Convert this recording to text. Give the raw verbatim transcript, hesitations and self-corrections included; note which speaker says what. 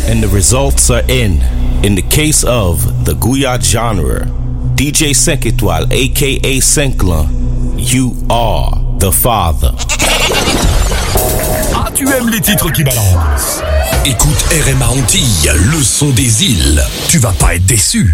Speaker 1: and the results are in. In the case of the Guyat genre, D J cinq étoiles, aka Cinq-Lan, you are the father.
Speaker 2: Ah, tu aimes les titres qui balancent. Écoute R M A Antilles, le son des îles. Tu vas pas être déçu.